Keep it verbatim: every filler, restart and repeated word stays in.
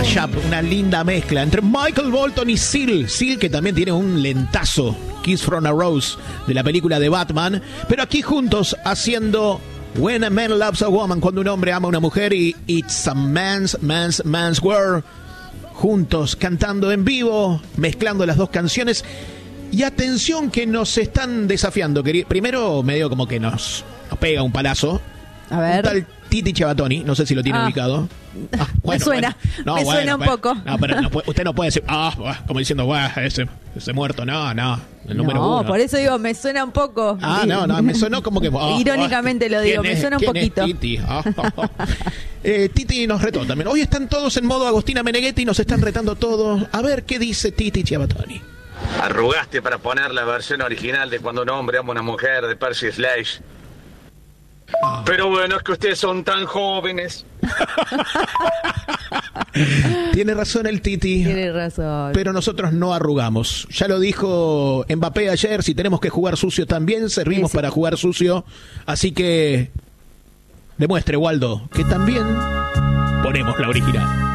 mashup, una linda mezcla entre Michael Bolton y Seal. Seal, que también tiene un lentazo, Kiss from a Rose, de la película de Batman. Pero aquí juntos haciendo When a Man Loves a Woman, cuando un hombre ama a una mujer, y It's a Man's, Man's, Man's World. Juntos, cantando en vivo, mezclando las dos canciones. Y atención que nos están desafiando. Primero medio como que nos, nos pega un palazo. A ver. Un tal Titi Chabatoni, no sé si lo tiene ah. ubicado. Ah, bueno, me suena, bueno. No, me bueno, suena un bueno. poco. No, pero no, usted no puede decir, ah, como diciendo, guau, ese, ese muerto, no, no, el número no, uno. por eso digo, me suena un poco. Ah, no, no, me sonó como que... Oh, irónicamente oh, lo digo, me es, suena un poquito. Es Titi? Oh, oh, oh. Eh, Titi nos retó también. Hoy están todos en modo Agostina Meneghetti y nos están retando todos. A ver qué dice Titi Chabatoni. Arrugaste para poner la versión original de Cuando un hombre ama a una mujer, de Percy Sledge. Oh. Pero bueno, es que ustedes son tan jóvenes. Tiene razón el Titi. Tiene razón. Pero nosotros no arrugamos. Ya lo dijo Mbappé ayer, si tenemos que jugar sucio también, servimos sí, sí. para jugar sucio. Así que demuestre, Waldo, que también ponemos la original.